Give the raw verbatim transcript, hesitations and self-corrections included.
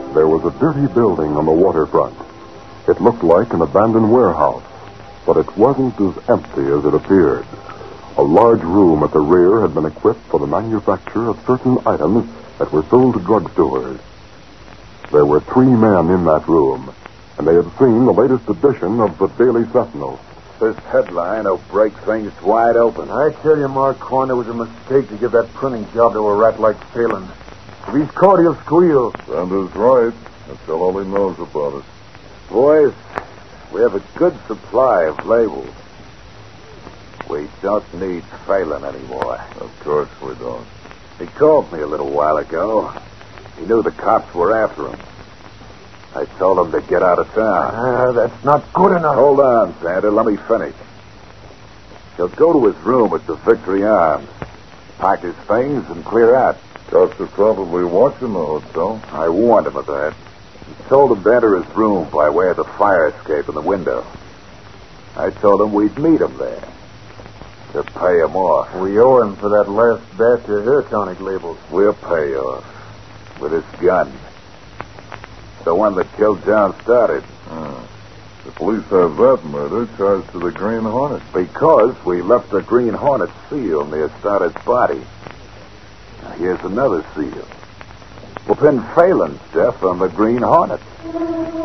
There was a dirty building on the waterfront. It looked like an abandoned warehouse, but it wasn't as empty as it appeared. A large room at the rear had been equipped for the manufacture of certain items that were sold to drugstores. There were three men in that room, and they had seen the latest edition of the Daily Sentinel. This headline will break things wide open. I tell you, Marquand, it was a mistake to give that printing job to a rat like Phelan. If he's caught, he'll squeal. Sanders right. That's all he knows about it. Boys, we have a good supply of labels. We don't need Phelan anymore. Of course we don't. He called me a little while ago. He knew the cops were after him. I told him to get out of town. Ah, that's not good enough. Hold on, Sander. Let me finish. He'll go to his room at the Victory Arms, pack his things, and clear out. Cops are probably watching the hotel. I warned him of that. I told him to enter his room by way of the fire escape in the window. I told him we'd meet him there to pay him off. We owe him for that last batch of hair tonic labels. We'll pay off with his gun. The one that killed John Stoddard. Hmm. The police have that murder charged to the Green Hornet. Because we left the Green Hornet seal near Stoddard's body. Now, here's another seal. We'll pin Phelan's death on the Green Hornet.